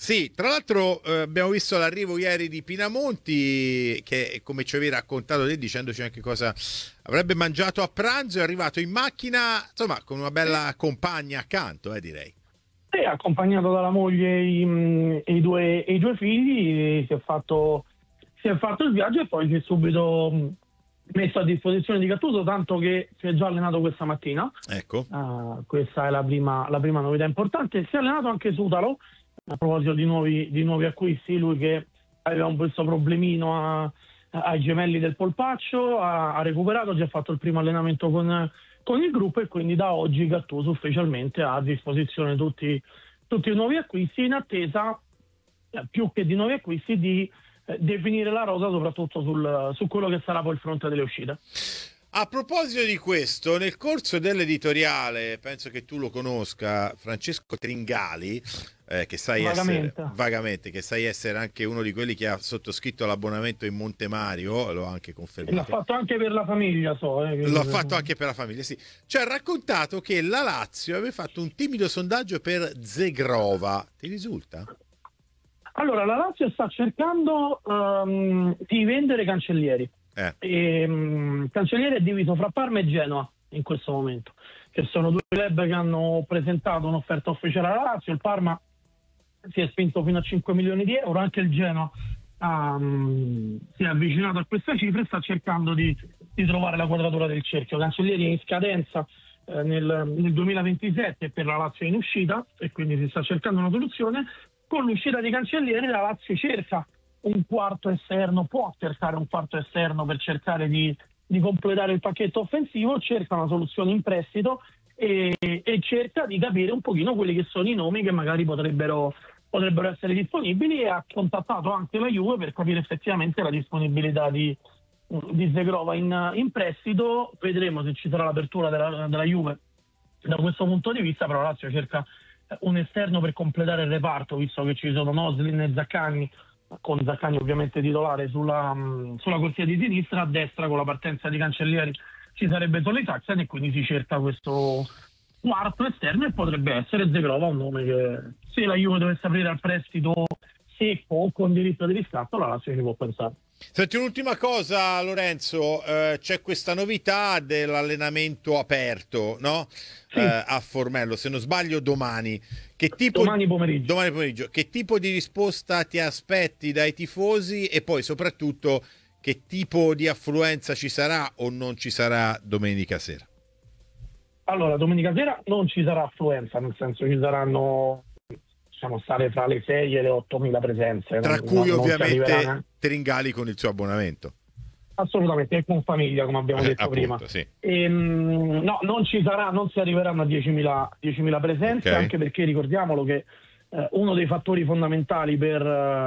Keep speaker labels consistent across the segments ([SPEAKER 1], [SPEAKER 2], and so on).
[SPEAKER 1] Sì, tra l'altro abbiamo visto l'arrivo ieri di Pinamonti che, come ci avevi raccontato te, dicendoci anche cosa avrebbe mangiato a pranzo, è arrivato in macchina, insomma, con una bella compagna accanto, direi.
[SPEAKER 2] E accompagnato dalla moglie e i due figli, si è fatto il viaggio e poi si è subito messo a disposizione di Gattuso, tanto che si è già allenato questa mattina.
[SPEAKER 1] Ecco.
[SPEAKER 2] Questa è la prima novità importante. Si è allenato anche Sutalo, a proposito di nuovi acquisti, lui che aveva questo problemino ai gemelli del polpaccio, ha recuperato, ha già fatto il primo allenamento con il gruppo e quindi da oggi Gattuso ufficialmente ha a disposizione tutti i nuovi acquisti, in attesa, più che di nuovi acquisti, di definire la rosa, soprattutto su quello che sarà poi il fronte delle uscite.
[SPEAKER 1] A proposito di questo, nel corso dell'editoriale, penso che tu lo conosca, Francesco Tringali, che sai essere vagamente, che sai essere anche uno di quelli che ha sottoscritto l'abbonamento in Montemario, l'ho anche confermato.
[SPEAKER 2] L'ha fatto anche per la famiglia,
[SPEAKER 1] L'ho fatto anche per la famiglia, sì. Ci ha raccontato che la Lazio aveva fatto un timido sondaggio per Zegrova. Ti risulta?
[SPEAKER 2] Allora, la Lazio sta cercando di vendere Cancellieri. Cancellieri è diviso fra Parma e Genoa in questo momento, che sono due club che hanno presentato un'offerta ufficiale alla Lazio. Il Parma si è spinto fino a 5 milioni di euro, anche il Genoa si è avvicinato a questa cifra e sta cercando di trovare la quadratura del cerchio. Cancellieri è in scadenza nel 2027, per la Lazio è in uscita e quindi si sta cercando una soluzione. Con l'uscita di Cancellieri la Lazio cerca un quarto esterno, può cercare un quarto esterno per cercare di completare il pacchetto offensivo, cerca una soluzione in prestito e cerca di capire un pochino quelli che sono i nomi che magari potrebbero essere disponibili, e ha contattato anche la Juve per capire effettivamente la disponibilità di Zegrova in prestito. Vedremo se ci sarà l'apertura della Juve da questo punto di vista, però la Lazio cerca un esterno per completare il reparto, visto che ci sono Noslin e Zaccagni, con Zaccagni ovviamente titolare sulla corsia di sinistra. A destra, con la partenza di Cancellieri, ci sarebbe Toni Saxen e quindi si cerca questo quarto esterno, e potrebbe essere Zegrova un nome che, se la Juve dovesse aprire al prestito secco o con diritto di riscatto, la Lazio ci può pensare.
[SPEAKER 1] Senti, un'ultima cosa, Lorenzo, c'è questa novità dell'allenamento aperto, no?
[SPEAKER 2] Sì.
[SPEAKER 1] A Formello, se non sbaglio domani.
[SPEAKER 2] Domani pomeriggio.
[SPEAKER 1] Domani pomeriggio. Che tipo di risposta ti aspetti dai tifosi, e poi soprattutto che tipo di affluenza ci sarà o non ci sarà domenica sera?
[SPEAKER 2] Allora, domenica sera non ci sarà affluenza, nel senso ci saranno, stare fra le 6 e le 8.000 presenze.
[SPEAKER 1] Tra cui ovviamente
[SPEAKER 2] non
[SPEAKER 1] Tringali con il suo abbonamento.
[SPEAKER 2] Assolutamente, e con famiglia, come abbiamo detto
[SPEAKER 1] appunto,
[SPEAKER 2] prima.
[SPEAKER 1] Sì.
[SPEAKER 2] No, non si arriveranno a 10.000 presenze,
[SPEAKER 1] Okay.
[SPEAKER 2] Anche perché ricordiamolo che uno dei fattori fondamentali per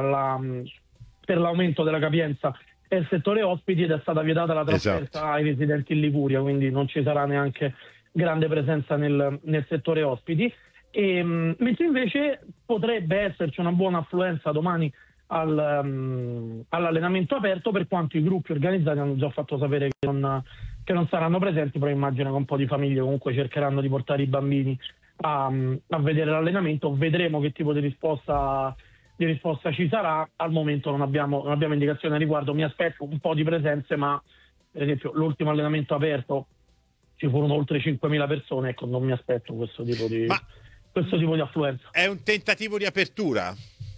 [SPEAKER 2] l'aumento della capienza è il settore ospiti, ed è stata vietata la trasferta ai residenti in Liguria, quindi non ci sarà neanche grande presenza nel settore ospiti. Mentre invece potrebbe esserci una buona affluenza domani all'allenamento aperto, per quanto i gruppi organizzati hanno già fatto sapere che non saranno presenti, però immagino che un po' di famiglie comunque cercheranno di portare i bambini a vedere l'allenamento. Vedremo che tipo di risposta ci sarà. Al momento non abbiamo indicazioni a riguardo. Mi aspetto un po' di presenze, ma per esempio l'ultimo allenamento aperto ci furono oltre 5.000 persone, ecco, non mi aspetto questo tipo di affluenza.
[SPEAKER 1] È un tentativo di apertura?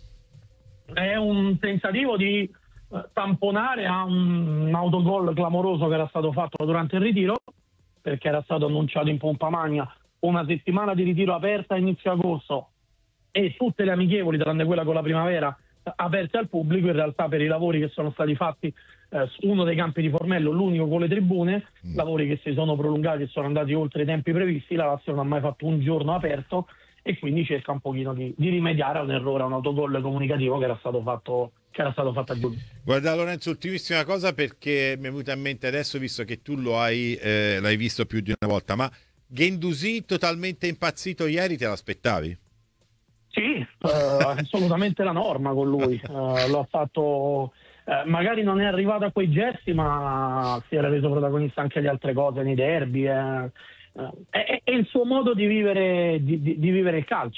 [SPEAKER 2] È un tentativo di tamponare a un autogol clamoroso che era stato fatto durante il ritiro, perché era stato annunciato in pompa magna una settimana di ritiro aperta a inizio agosto e tutte le amichevoli, tranne quella con la Primavera, aperte al pubblico. In realtà, per i lavori che sono stati fatti su uno dei campi di Formello, l'unico con le tribune, lavori che si sono prolungati e sono andati oltre i tempi previsti, la Lazio non ha mai fatto un giorno aperto, e quindi cerca un pochino di rimediare a un errore, a un autogol comunicativo che era stato fatto a giugno.
[SPEAKER 1] Guarda Lorenzo, ultimissima cosa, perché mi è venuta in mente adesso, visto che tu l'hai visto più di una volta, ma Guendouzi totalmente impazzito ieri, te l'aspettavi?
[SPEAKER 2] Sì, assolutamente la norma con lui. Lo ha fatto, magari non è arrivato a quei gesti, ma si era reso protagonista anche di altre cose nei derby. È il suo modo di vivere il calcio.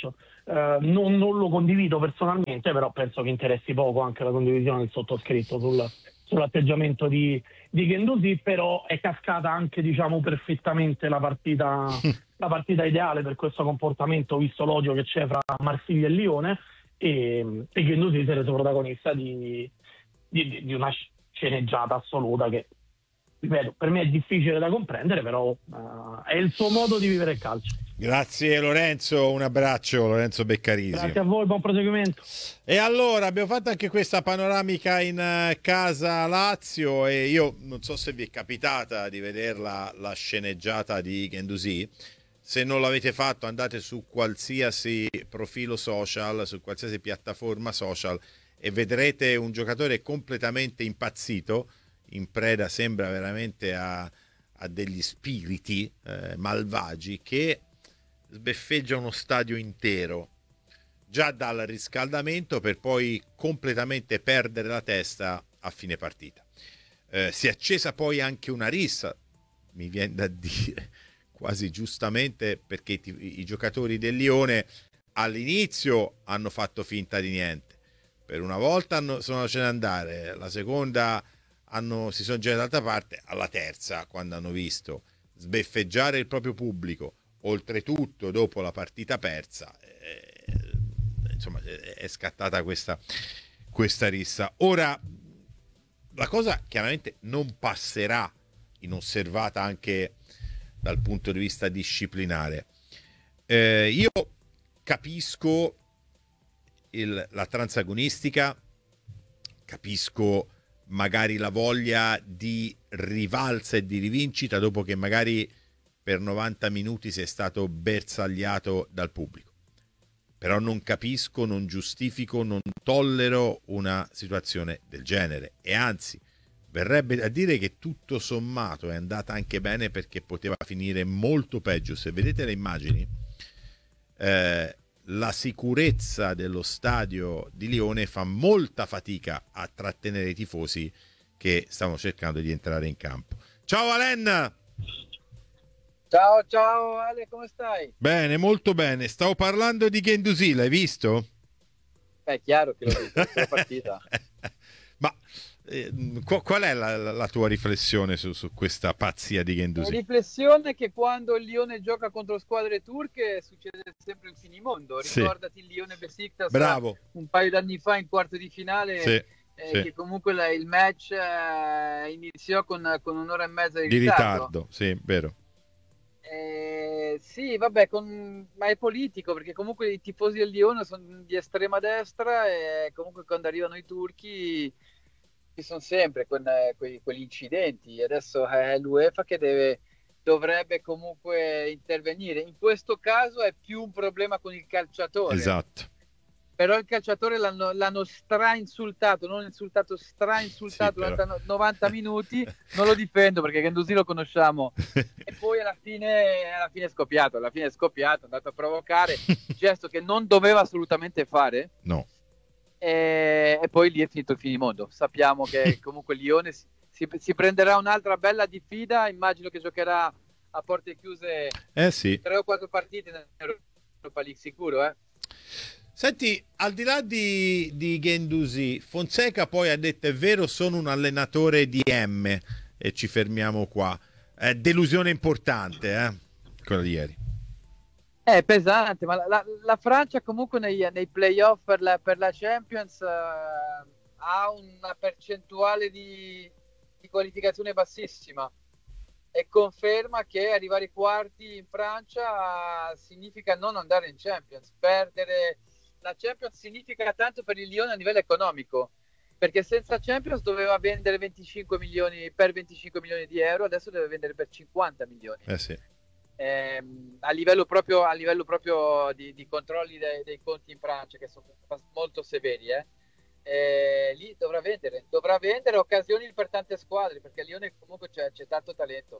[SPEAKER 2] non lo condivido personalmente, però penso che interessi poco anche la condivisione del sottoscritto sull'atteggiamento di Guendouzi, però è cascata anche, diciamo, perfettamente la partita ideale per questo comportamento, visto l'odio che c'è fra Marsiglia e Lione, e Guendouzi si è reso protagonista di una sceneggiata assoluta che, ripeto, per me è difficile da comprendere, però è il suo modo di vivere il calcio.
[SPEAKER 1] Grazie Lorenzo, un abbraccio Lorenzo Beccarisi.
[SPEAKER 2] Grazie a voi, buon proseguimento.
[SPEAKER 1] E allora abbiamo fatto anche questa panoramica in casa Lazio, e io non so se vi è capitata di vederla la sceneggiata di Guendouzi. Se non l'avete fatto, andate su qualsiasi profilo social, su qualsiasi piattaforma social, e vedrete un giocatore completamente impazzito, in preda, sembra veramente a degli spiriti malvagi, che sbeffeggia uno stadio intero già dal riscaldamento, per poi completamente perdere la testa a fine partita. Si è accesa poi anche una rissa, mi viene da dire quasi giustamente, perché i giocatori del Lione all'inizio hanno fatto finta di niente, per una volta sono lasciati andare, la seconda si sono girati dall'altra parte, alla terza, quando hanno visto sbeffeggiare il proprio pubblico, oltretutto dopo la partita persa, insomma è scattata questa rissa. Ora, la cosa chiaramente non passerà inosservata anche dal punto di vista disciplinare. Io capisco la transagonistica, capisco magari la voglia di rivalsa e di rivincita dopo che magari per 90 minuti si è stato bersagliato dal pubblico, però non capisco, non giustifico, non tollero una situazione del genere, e anzi verrebbe a dire che tutto sommato è andata anche bene, perché poteva finire molto peggio. Se vedete le immagini, la sicurezza dello stadio di Lione fa molta fatica a trattenere i tifosi che stavano cercando di entrare in campo. Ciao Alen!
[SPEAKER 3] Ciao Ale, come stai?
[SPEAKER 1] Bene, molto bene. Stavo parlando di Guendouzi, l'hai visto?
[SPEAKER 3] È chiaro che l'ho visto, la partita.
[SPEAKER 1] Ma qual è la tua riflessione su questa pazzia di Guendouzi?
[SPEAKER 3] La riflessione è che quando il Lione gioca contro squadre turche succede sempre il finimondo.
[SPEAKER 1] Sì.
[SPEAKER 3] Ricordati il Lione Besiktas.
[SPEAKER 1] Bravo.
[SPEAKER 3] Un paio d'anni fa in quarto di finale,
[SPEAKER 1] sì.
[SPEAKER 3] che comunque il match iniziò con un'ora e mezza di
[SPEAKER 1] ritardo. Sì, vero.
[SPEAKER 3] Sì, vabbè, ma è politico, perché comunque i tifosi del Lione sono di estrema destra, e comunque quando arrivano i turchi ci sono sempre quegli incidenti. Adesso è l'UEFA che dovrebbe comunque intervenire. In questo caso è più un problema con il calciatore.
[SPEAKER 1] Esatto.
[SPEAKER 3] Però il calciatore l'hanno stra-insultato, non insultato, stra-insultato durante 90 minuti. Non lo difendo perché Guendouzi lo conosciamo. E poi alla fine è scoppiato, è andato a provocare, gesto che non doveva assolutamente fare.
[SPEAKER 1] No.
[SPEAKER 3] E poi lì è finito il finimondo. Sappiamo che comunque Lione si prenderà un'altra bella diffida, immagino che giocherà a porte chiuse 3 o 4 partite nell'Europa League sicuro,
[SPEAKER 1] Senti, al di là di Guendouzi, Fonseca poi ha detto: è vero, sono un allenatore di M, e ci fermiamo qua. Delusione importante, quella di ieri.
[SPEAKER 3] È pesante, ma la Francia comunque nei playoff per la Champions ha una percentuale di qualificazione bassissima, e conferma che arrivare ai quarti in Francia significa non andare in Champions. Perdere la Champions significa tanto per il Lione a livello economico, perché senza Champions doveva vendere 25 milioni di euro, adesso deve vendere per 50 milioni.
[SPEAKER 1] Sì.
[SPEAKER 3] A livello proprio di controlli dei conti in Francia, che sono molto severi, lì dovrà vendere occasioni per tante squadre, perché a Lione comunque c'è tanto talento.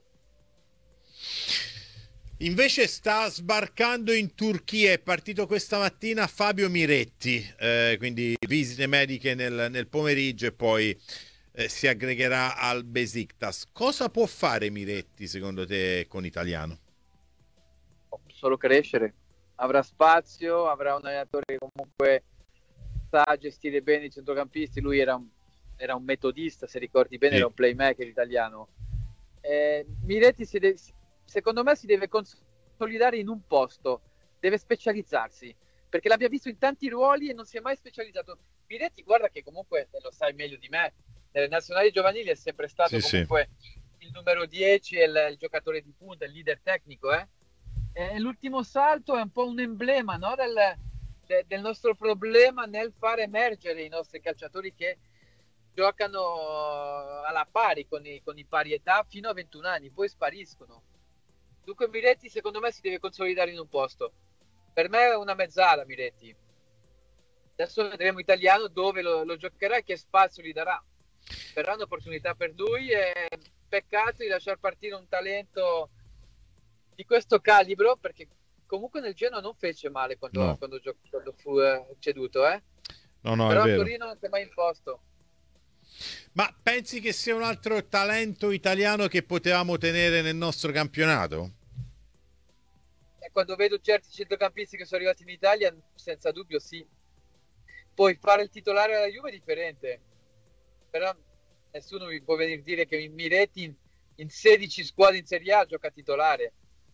[SPEAKER 1] Invece sta sbarcando in Turchia, è partito questa mattina Fabio Miretti, quindi visite mediche nel pomeriggio, e poi si aggregherà al Besiktas. Cosa può fare Miretti secondo te con Italiano?
[SPEAKER 3] Solo crescere, avrà spazio, avrà un allenatore che comunque sa gestire bene i centrocampisti. Lui era un metodista, se ricordi bene,
[SPEAKER 1] Sì.
[SPEAKER 3] era un playmaker italiano. Miretti secondo me si deve consolidare in un posto, deve specializzarsi, perché l'abbiamo visto in tanti ruoli e non si è mai specializzato. Miretti, guarda che comunque, lo sai meglio di me, nelle nazionali giovanili è sempre stato comunque il numero 10 e il giocatore di punta, il leader tecnico. L'ultimo salto è un po' un emblema, no, del nostro problema nel far emergere i nostri calciatori che giocano alla pari con i pari età fino a 21 anni, poi spariscono. Dunque Miretti secondo me si deve consolidare in un posto. Per me è una mezzala Miretti. Adesso vedremo Italiano dove lo giocherà e che spazio gli darà. Verrà un'opportunità per lui e peccato di lasciar partire un talento di questo calibro, perché comunque nel Genoa non fece male quando fu ceduto.
[SPEAKER 1] No,
[SPEAKER 3] però
[SPEAKER 1] è
[SPEAKER 3] a
[SPEAKER 1] vero.
[SPEAKER 3] Torino non si è mai imposto.
[SPEAKER 1] Ma pensi che sia un altro talento italiano che potevamo tenere nel nostro campionato?
[SPEAKER 3] E quando vedo certi centrocampisti che sono arrivati in Italia, senza dubbio sì. Poi fare il titolare alla Juve è differente, però nessuno mi può venire a dire che Miretti in 16 squadre in Serie A gioca titolare.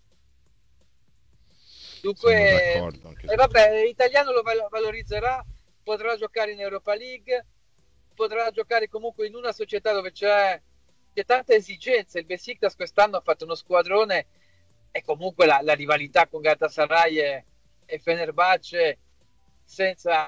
[SPEAKER 3] Dunque, vabbè, l'italiano lo valorizzerà, potrà giocare in Europa League, potrà giocare comunque in una società dove c'è tanta esigenza. Il Besiktas quest'anno ha fatto uno squadrone e comunque la rivalità con Galatasaray e Fenerbahce, senza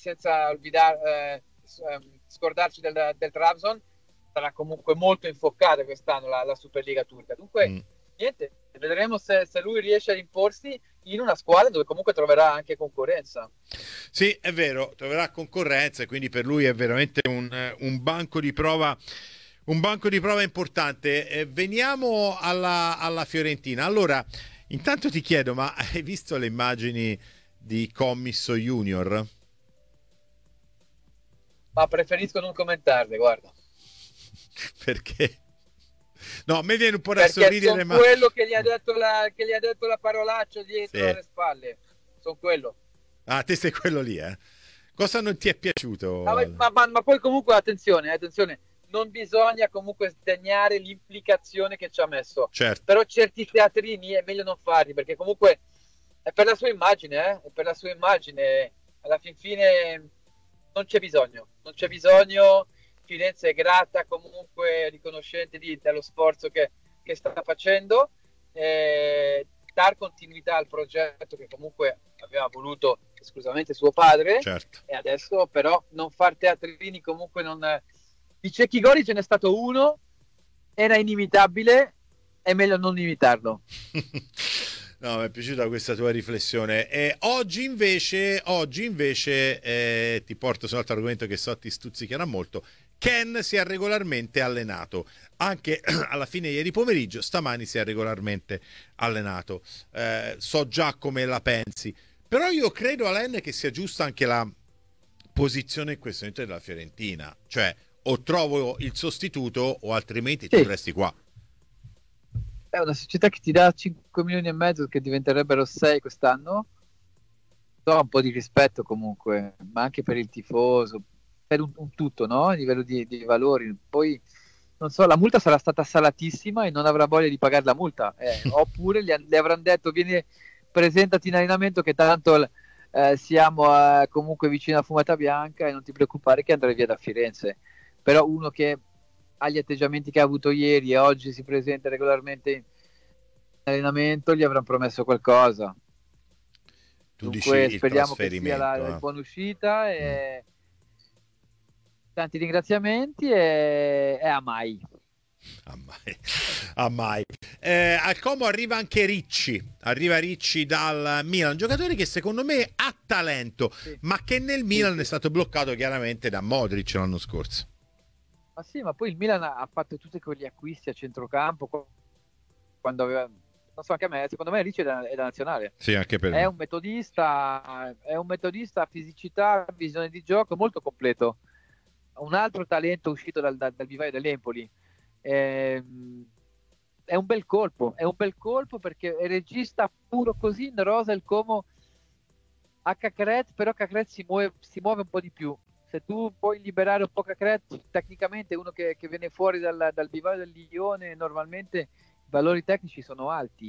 [SPEAKER 3] scordarci del Trabzon, sarà comunque molto infoccata quest'anno la Superliga turca. Dunque, niente, vedremo se lui riesce ad imporsi in una squadra dove comunque troverà anche concorrenza.
[SPEAKER 1] Sì, è vero, troverà concorrenza e quindi per lui è veramente un banco di prova. Un banco di prova importante. Veniamo alla Fiorentina. Allora, intanto ti chiedo, ma hai visto le immagini di Commisso Junior?
[SPEAKER 3] Ma preferisco non commentarle, guarda.
[SPEAKER 1] Perché? No, a me viene un po' da sorridere, ma
[SPEAKER 3] quello che gli ha detto la parolaccia dietro alle spalle. Sono quello.
[SPEAKER 1] Ah, te sei quello lì, eh? Cosa non ti è piaciuto?
[SPEAKER 3] Ma poi comunque attenzione, non bisogna comunque sdegnare l'implicazione che ci ha messo.
[SPEAKER 1] Certo.
[SPEAKER 3] Però certi teatrini è meglio non farli, perché comunque è per la sua immagine, è per la sua immagine. Alla fin fine non c'è bisogno. Firenze è grata, comunque riconoscente dello sforzo che sta facendo, dar continuità al progetto che comunque aveva voluto esclusivamente suo padre.
[SPEAKER 1] Certo.
[SPEAKER 3] E adesso però non far teatrini, comunque non... Di Cecchi Gori ce n'è stato uno, era inimitabile, è meglio non imitarlo.
[SPEAKER 1] No, mi è piaciuta questa tua riflessione. Oggi invece ti porto sull'altro argomento che so ti stuzzicherà molto. Ken si è regolarmente allenato, anche alla fine ieri pomeriggio, stamani si è regolarmente allenato. So già come la pensi, però io credo, Alain, che sia giusta anche la posizione in questo momento della Fiorentina, cioè o trovo il sostituto o altrimenti tu resti qua.
[SPEAKER 3] È una società che ti dà 5 milioni e mezzo, che diventerebbero 6 quest'anno. Do un po' di rispetto comunque, ma anche per il tifoso, per un tutto, no? A livello di valori. Poi non so, la multa sarà stata salatissima e non avrà voglia di pagare la multa, oppure le avranno detto presentati in allenamento che tanto siamo comunque vicino a Fumata Bianca e non ti preoccupare che andrai via da Firenze. Però uno che ha gli atteggiamenti che ha avuto ieri e oggi si presenta regolarmente in allenamento, gli avranno promesso qualcosa.
[SPEAKER 1] Tu
[SPEAKER 3] Dunque
[SPEAKER 1] dici
[SPEAKER 3] speriamo che sia la buona uscita e tanti ringraziamenti e a mai.
[SPEAKER 1] Al Como arriva anche Ricci dal Milan, un giocatore che secondo me ha talento, ma che nel Milan è stato bloccato chiaramente da Modric l'anno scorso.
[SPEAKER 3] Ma sì, ma poi il Milan ha fatto tutti quegli acquisti a centrocampo quando aveva, non so, anche a me, secondo me Ricci è da nazionale.
[SPEAKER 1] Sì, anche per
[SPEAKER 3] me. È un metodista, fisicità, visione di gioco molto completo. Un altro talento uscito dal vivaio dell'Empoli. È un bel colpo perché è regista puro così in rosa il Como a Cacret, però Cacret si muove un po' di più. Se tu puoi liberare un po' Cacret, tecnicamente uno che viene fuori dal vivaio del Lione, normalmente i valori tecnici sono alti.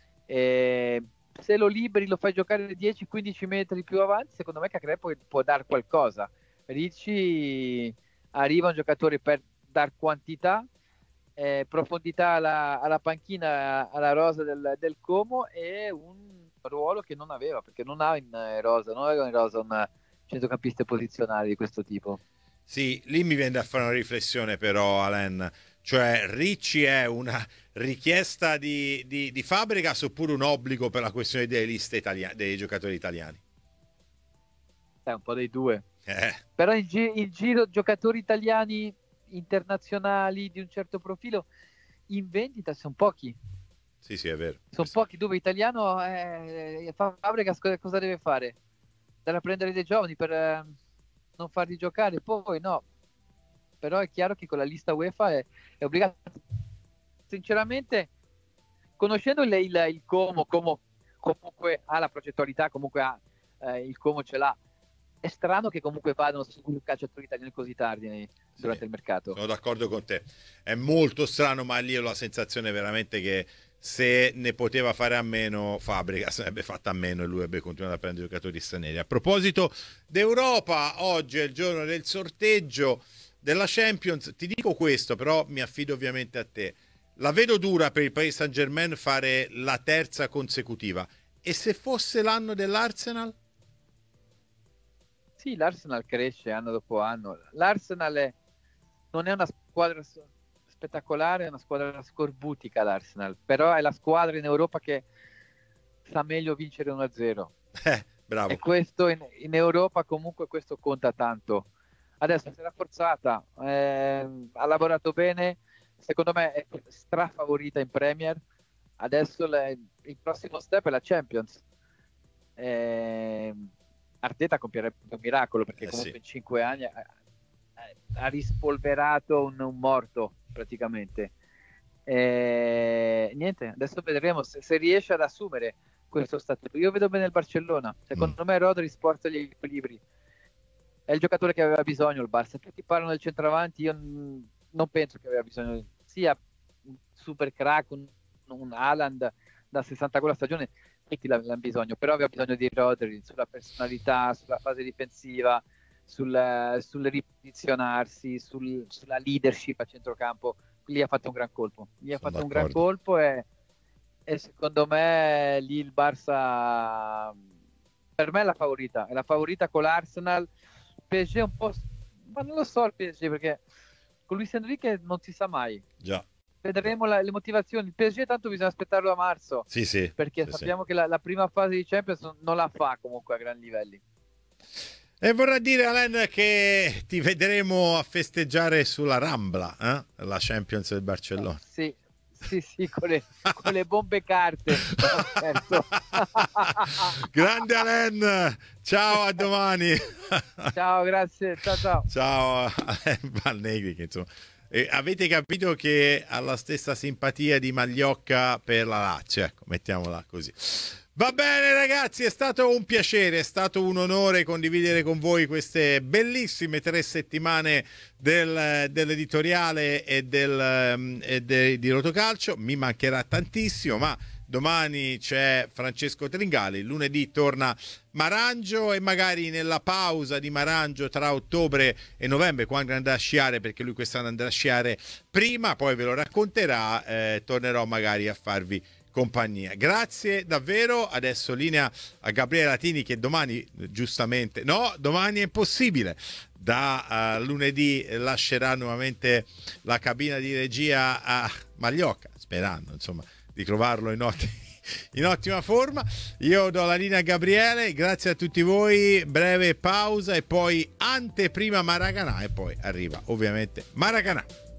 [SPEAKER 3] Se lo liberi, lo fai giocare 10-15 metri più avanti, secondo me Cacret può dar qualcosa. Ricci arriva un giocatore per dar quantità, profondità alla panchina, alla rosa del Como, e un ruolo che non aveva, perché non aveva in rosa un centrocampista posizionale di questo tipo.
[SPEAKER 1] Sì, lì mi viene da fare una riflessione però, Alain, cioè Ricci è una richiesta di Fabregas oppure un obbligo per la questione delle liste dei giocatori italiani?
[SPEAKER 3] È un po' dei due. Però in giro giocatori italiani internazionali di un certo profilo in vendita sono pochi.
[SPEAKER 1] Sì, è vero.
[SPEAKER 3] Sono pochi, dove italiano Fabregas cosa deve fare? Deve prendere dei giovani per non farli giocare, poi no. Però è chiaro che con la lista UEFA è obbligato. Sinceramente, conoscendo il Como comunque ha la progettualità, comunque il Como ce l'ha. È strano che comunque vadano su calciatori italiani così tardi durante il mercato.
[SPEAKER 1] Sono d'accordo con te, è molto strano, ma lì ho la sensazione veramente che se ne poteva fare a meno, Fabregas sarebbe fatta a meno e lui avrebbe continuato a prendere giocatori stranieri. A proposito d'Europa, oggi è il giorno del sorteggio della Champions. Ti dico questo, però mi affido ovviamente a te. La vedo dura per il Paris Saint-Germain fare la terza consecutiva. E se fosse l'anno dell'Arsenal?
[SPEAKER 3] Sì, l'Arsenal cresce anno dopo anno. L'Arsenal non è una squadra spettacolare, è una squadra scorbutica l'Arsenal, però è la squadra in Europa che sa meglio vincere 1-0.
[SPEAKER 1] Bravo.
[SPEAKER 3] E questo in Europa comunque questo conta tanto. Adesso si è rafforzata, ha lavorato bene, secondo me è strafavorita in Premier. Adesso il prossimo step è la Champions. Arteta compierebbe un miracolo, perché comunque in 5 anni ha rispolverato un morto praticamente. Niente, adesso vedremo se riesce ad assumere questo statuto. Io vedo bene il Barcellona, secondo me Rodri sporta gli equilibri, è il giocatore che aveva bisogno il Barça. Tutti parlano del centravanti, io non penso che aveva bisogno sia un super crack, un Haaland da 60 gol a stagione, tutti l'hanno bisogno, però aveva bisogno di Rodri sulla personalità, sulla fase difensiva, sul riposizionarsi, sulla leadership a centrocampo. Lì ha fatto un gran colpo, e secondo me lì il Barça, per me è la favorita con l'Arsenal. PSG un po', ma non lo so il PSG, perché con Luis Enrique non si sa mai.
[SPEAKER 1] Già.
[SPEAKER 3] Vedremo le motivazioni. Il PSG tanto bisogna aspettarlo a marzo, perché sappiamo che la prima fase di Champions non la fa comunque a gran livelli.
[SPEAKER 1] E vorrà dire, Alain, che ti vedremo a festeggiare sulla Rambla, la Champions del Barcellona.
[SPEAKER 3] Sì, con le bombe carte.
[SPEAKER 1] Grande Alain, ciao, a domani.
[SPEAKER 3] Ciao, grazie,
[SPEAKER 1] ciao Alain Valnegri, che insomma avete capito che ha la stessa simpatia di Magliocca per la Lazio, ecco, mettiamola così. Va bene ragazzi, è stato un piacere, è stato un onore condividere con voi queste bellissime 3 settimane dell'editoriale e di Rotocalcio. Mi mancherà tantissimo, ma domani c'è Francesco Tringali, lunedì torna Marangio, e magari nella pausa di Marangio tra ottobre e novembre, quando andrà a sciare, perché lui quest'anno andrà a sciare prima, poi ve lo racconterà, tornerò magari a farvi compagnia. Grazie davvero. Adesso linea a Gabriele Latini, che domani giustamente domani è impossibile, da lunedì lascerà nuovamente la cabina di regia a Magliocca, sperando insomma di trovarlo in ottima forma. Io do la linea a Gabriele, grazie a tutti voi, breve pausa e poi anteprima Maracanã, e poi arriva ovviamente Maracanã.